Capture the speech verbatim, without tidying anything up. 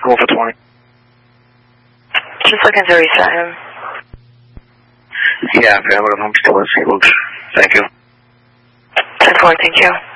Go for twenty. Just looking to reset him. Yeah, okay, I'm still disabled. Thank you. ten four, thank you.